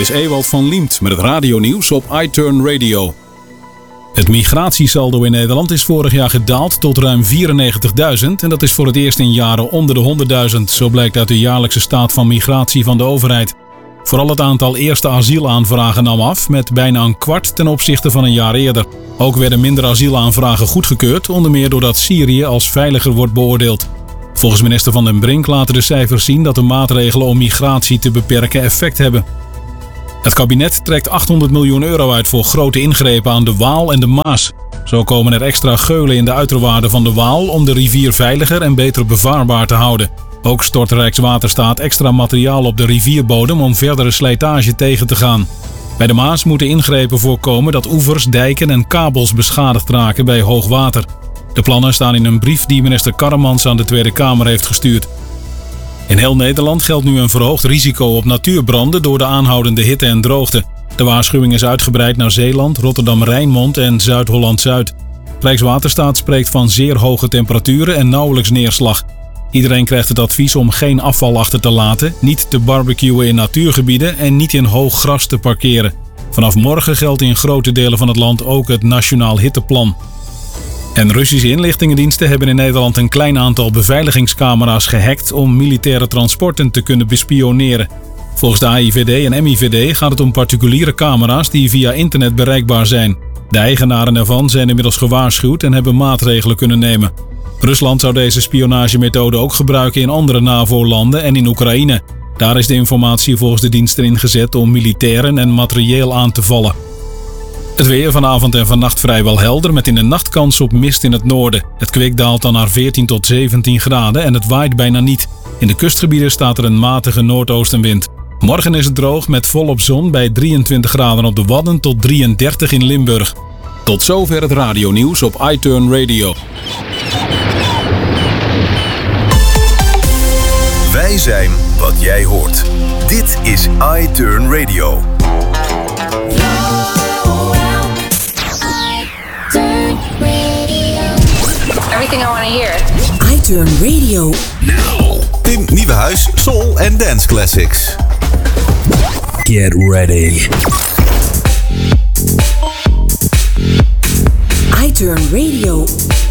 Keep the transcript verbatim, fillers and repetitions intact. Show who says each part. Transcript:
Speaker 1: is Ewald van Liemt met het radionieuws op iTurn Radio. Het migratiesaldo in Nederland is vorig jaar gedaald tot ruim vierennegentigduizend en dat is voor het eerst in jaren onder de honderdduizend. Zo blijkt uit de jaarlijkse staat van migratie van de overheid. Vooral het aantal eerste asielaanvragen nam af met bijna een kwart ten opzichte van een jaar eerder. Ook werden minder asielaanvragen goedgekeurd, onder meer doordat Syrië als veiliger wordt beoordeeld. Volgens minister Van den Brink laten de cijfers zien dat de maatregelen om migratie te beperken effect hebben. Het kabinet trekt achthonderd miljoen euro uit voor grote ingrepen aan de Waal en de Maas. Zo komen er extra geulen in de uiterwaarden van de Waal om de rivier veiliger en beter bevaarbaar te houden. Ook stort Rijkswaterstaat extra materiaal op de rivierbodem om verdere slijtage tegen te gaan. Bij de Maas moeten ingrepen voorkomen dat oevers, dijken en kabels beschadigd raken bij hoog water. De plannen staan in een brief die minister Karremans aan de Tweede Kamer heeft gestuurd. In heel Nederland geldt nu een verhoogd risico op natuurbranden door de aanhoudende hitte en droogte. De waarschuwing is uitgebreid naar Zeeland, Rotterdam-Rijnmond en Zuid-Holland-Zuid. Rijkswaterstaat spreekt van zeer hoge temperaturen en nauwelijks neerslag. Iedereen krijgt het advies om geen afval achter te laten, niet te barbecuen in natuurgebieden en niet in hoog gras te parkeren. Vanaf morgen geldt in grote delen van het land ook het Nationaal Hitteplan. En Russische inlichtingendiensten hebben in Nederland een klein aantal beveiligingscamera's gehackt om militaire transporten te kunnen bespioneren. Volgens de A I V D en M I V D gaat het om particuliere camera's die via internet bereikbaar zijn. De eigenaren ervan zijn inmiddels gewaarschuwd en hebben maatregelen kunnen nemen. Rusland zou deze spionagemethode ook gebruiken in andere NAVO-landen en in Oekraïne. Daar is de informatie volgens de diensten ingezet om militairen en materieel aan te vallen. Het weer vanavond en vannacht vrijwel helder met in de nacht kans op mist in het noorden. Het kwik daalt dan naar veertien tot zeventien graden en het waait bijna niet. In de kustgebieden staat er een matige noordoostenwind. Morgen is het droog met volop zon bij drieëntwintig graden op de Wadden tot drieëndertig in Limburg. Tot zover het radionieuws op iTurn Radio.
Speaker 2: Wij zijn wat jij hoort. Dit is iTurn Radio.
Speaker 3: Everything I want to hear.
Speaker 4: iTurn Radio.
Speaker 2: Now. Tim Nieuwenhuis, Soul and Dance Classics.
Speaker 4: Get ready. iTurn Radio.